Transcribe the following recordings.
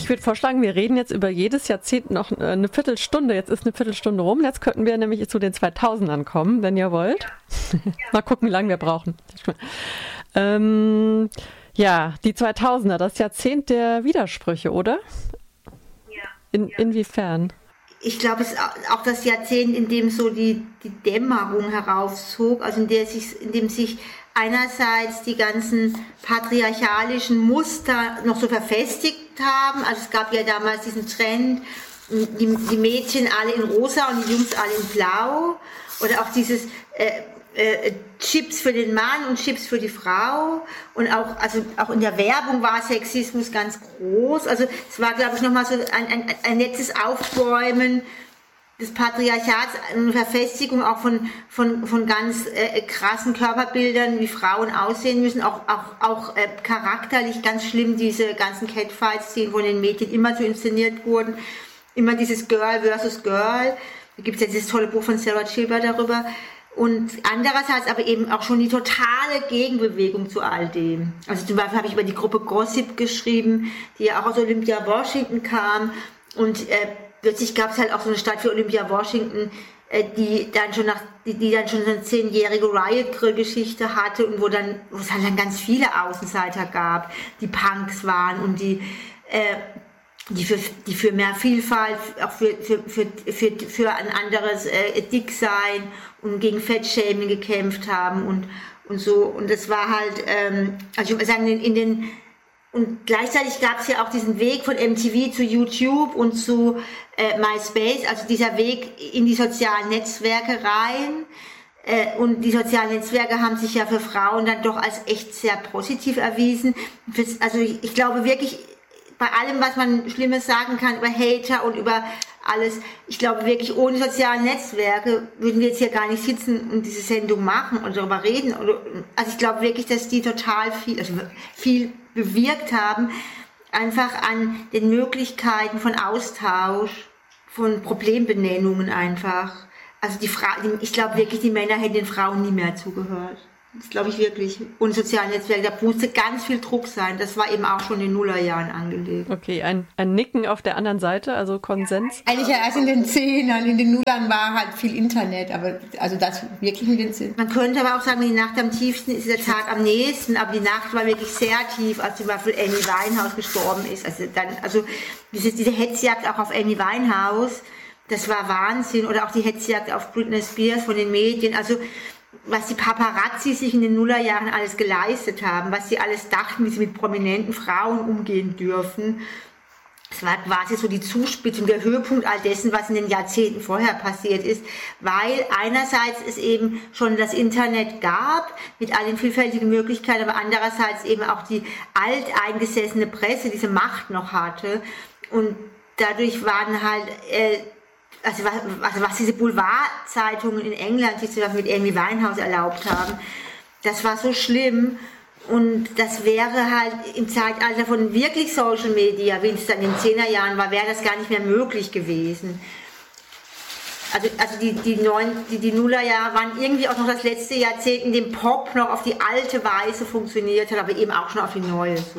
Ich würde vorschlagen, wir reden jetzt über jedes Jahrzehnt noch eine Viertelstunde. Jetzt ist eine Viertelstunde rum. Jetzt könnten wir nämlich zu den 2000ern kommen, wenn ihr wollt. Ja. Mal gucken, wie lange wir brauchen. Ja, die 2000er, das Jahrzehnt der Widersprüche, oder? Ja. Inwiefern? Ich glaube, es ist auch das Jahrzehnt, in dem so die Dämmerung heraufzog, also in dem sich einerseits die ganzen patriarchalischen Muster noch so verfestigt haben. Also es gab ja damals diesen Trend, die Mädchen alle in rosa und die Jungs alle in blau. Oder auch dieses Chips für den Mann und Chips für die Frau. Und auch in der Werbung war Sexismus ganz groß. Also es war, glaube ich, nochmal so ein nettes Aufbäumen des Patriarchats, eine Verfestigung auch von ganz krassen Körperbildern, wie Frauen aussehen müssen, auch charakterlich ganz schlimm, diese ganzen Catfights, die von den Mädchen immer so inszeniert wurden, immer dieses Girl versus Girl. Da gibt es ja dieses tolle Buch von Sarah Gilbert darüber. Und andererseits aber eben auch schon die totale Gegenbewegung zu all dem. Also zum Beispiel habe ich über die Gruppe Gossip geschrieben, die ja auch aus Olympia Washington kam, und plötzlich gab es halt auch so eine Stadt für Olympia Washington, die dann schon eine 10-jährige Riot-Grill-Geschichte hatte und wo es halt dann ganz viele Außenseiter gab, die Punks waren und die für mehr Vielfalt, auch für ein anderes Dicksein und gegen Fettshaming gekämpft haben und so. Und das war halt, also ich würde sagen, und gleichzeitig gab es ja auch diesen Weg von MTV zu YouTube und zu MySpace, also dieser Weg in die sozialen Netzwerke rein. Und die sozialen Netzwerke haben sich ja für Frauen dann doch als echt sehr positiv erwiesen. Also ich glaube wirklich, bei allem, was man Schlimmes sagen kann über Hater und über alles, ich glaube wirklich, ohne soziale Netzwerke würden wir jetzt hier gar nicht sitzen und diese Sendung machen und darüber reden. Also ich glaube wirklich, dass die total viel bewirkt haben, einfach an den Möglichkeiten von Austausch, von Problembenennungen einfach. Also ich glaube wirklich, die Männer hätten den Frauen nie mehr zugehört. Das glaube ich wirklich. Und soziale Netzwerke, da musste ganz viel Druck sein. Das war eben auch schon in den Nullerjahren angelegt. Okay, ein Nicken auf der anderen Seite, also Konsens? Eigentlich ja erst in den 10ern, in den Nullern war halt viel Internet, aber also das wirklich mit den 10ern. Man könnte aber auch sagen, die Nacht am tiefsten ist der Tag am nächsten, aber die Nacht war wirklich sehr tief, als zum Beispiel Amy Winehouse gestorben ist. Also diese Hetzjagd auch auf Amy Winehouse, das war Wahnsinn. Oder auch die Hetzjagd auf Britney Spears von den Medien. Also was die Paparazzi sich in den Nullerjahren alles geleistet haben, was sie alles dachten, wie sie mit prominenten Frauen umgehen dürfen. Es war quasi so die Zuspitzung, der Höhepunkt all dessen, was in den Jahrzehnten vorher passiert ist, weil einerseits es eben schon das Internet gab, mit all den vielfältigen Möglichkeiten, aber andererseits eben auch die alteingesessene Presse diese Macht noch hatte. Und dadurch waren halt also was diese Boulevardzeitungen in England sich mit Amy Winehouse erlaubt haben, das war so schlimm. Und das wäre halt im Zeitalter von wirklich Social Media, wie es dann in den 10er Jahren war, wäre das gar nicht mehr möglich gewesen. Also die Nullerjahre waren irgendwie auch noch das letzte Jahrzehnt, in dem Pop noch auf die alte Weise funktioniert hat, aber eben auch schon auf die neue so.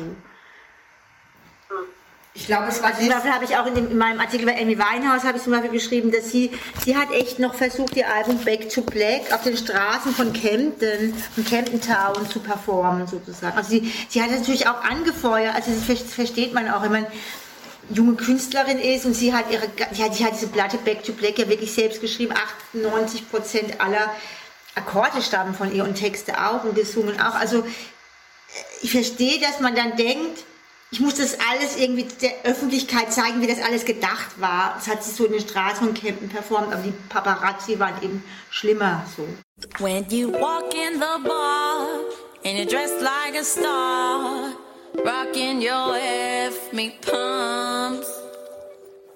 Ich glaube, es war zum Beispiel habe ich auch in meinem Artikel bei Amy Winehouse habe ich zum Beispiel geschrieben, dass sie hat echt noch versucht, ihr Album Back to Black auf den Straßen von Camden Town zu performen sozusagen. Also sie hat natürlich auch angefeuert, also das versteht man auch, wenn man junge Künstlerin ist und sie hat diese Platte Back to Black ja wirklich selbst geschrieben, 98% aller Akkorde stammen von ihr und Texte auch und gesungen auch. Also ich verstehe, dass man dann denkt, ich muss das alles irgendwie der Öffentlichkeit zeigen, wie das alles gedacht war. Das hat sie so in den Straßen von Camden performt, aber die Paparazzi waren eben schlimmer so. When you walk in the bar and you're dressed like a star, rocking your ethnic pumps,